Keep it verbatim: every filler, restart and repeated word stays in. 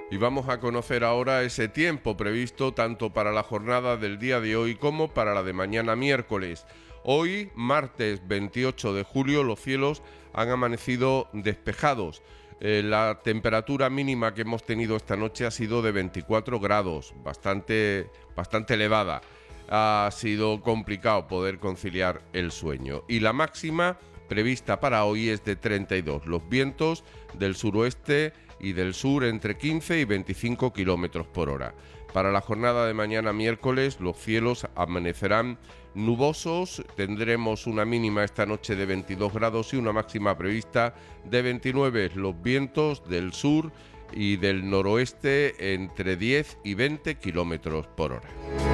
Y vamos a conocer ahora ese tiempo previsto tanto para la jornada del día de hoy como para la de mañana miércoles. Hoy, martes veintiocho de julio, los cielos han amanecido despejados. Eh, la temperatura mínima que hemos tenido esta noche ha sido de veinticuatro grados, bastante, bastante elevada. Ha sido complicado poder conciliar el sueño. Y la máxima prevista para hoy es de treinta y dos. Los vientos del suroeste y del sur entre quince y veinticinco kilómetros por hora. Para la jornada de mañana miércoles, los cielos amanecerán nubosos, tendremos una mínima esta noche de veintidós grados y una máxima prevista de veintinueve. Los vientos del sur y del noroeste entre diez y veinte kilómetros por hora.